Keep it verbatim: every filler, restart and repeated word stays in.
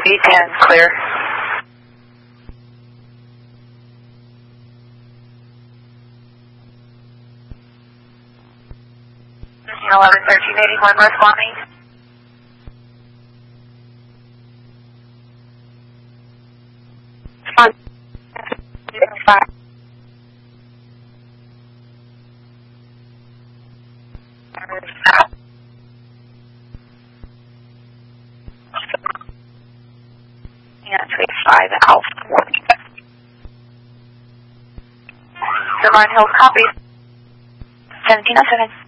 D ten, clear. eleven thirteen eighty-one, responding. And five Alpha warning. Divine Hills, copy. seventeen oh seven.